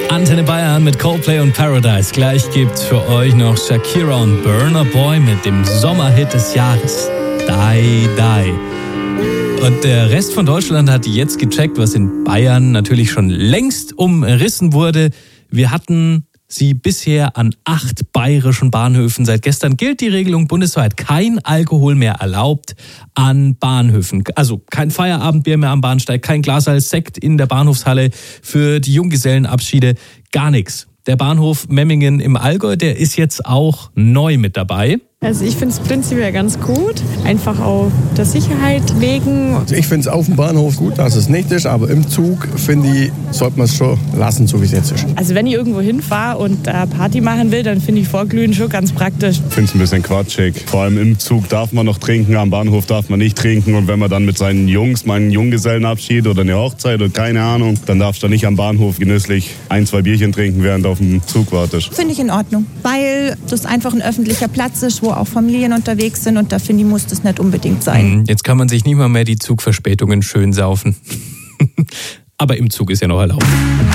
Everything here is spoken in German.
Antenne Bayern mit Coldplay und Paradise. Gleich gibt's für euch noch Shakira und Burna Boy mit dem Sommerhit des Jahres. Die, Die. Und der Rest von Deutschland hat jetzt gecheckt, was in Bayern natürlich schon längst umrissen wurde. Wir hatten sie bisher an 8 bayerischen Bahnhöfen. Seit gestern gilt die Regelung bundesweit. Kein Alkohol mehr erlaubt an Bahnhöfen. Also kein Feierabendbier mehr am Bahnsteig, kein Glas als Sekt in der Bahnhofshalle für die Junggesellenabschiede. Gar nichts. Der Bahnhof Memmingen im Allgäu, der ist jetzt auch neu mit dabei. Also ich finde es prinzipiell ganz gut, einfach auch der Sicherheit wegen. Also ich finde es auf dem Bahnhof gut, dass es nicht ist, aber im Zug, finde ich, sollte man es schon lassen, so wie es jetzt ist. Also wenn ich irgendwo hinfahre und Party machen will, dann finde ich Vorglühen schon ganz praktisch. Ich finde es ein bisschen quatschig. Vor allem im Zug darf man noch trinken, am Bahnhof darf man nicht trinken. Und wenn man dann mit seinen Jungs mal einen Junggesellenabschied oder eine Hochzeit oder keine Ahnung, dann darfst du nicht am Bahnhof genüsslich 1, 2 Bierchen trinken, während du auf dem Zug wartest. Finde ich in Ordnung, weil das einfach ein öffentlicher Platz ist, wo auch Familien unterwegs sind und da finde ich, muss das nicht unbedingt sein. Jetzt kann man sich nicht mal mehr die Zugverspätungen schön saufen. Aber im Zug ist ja noch erlaubt.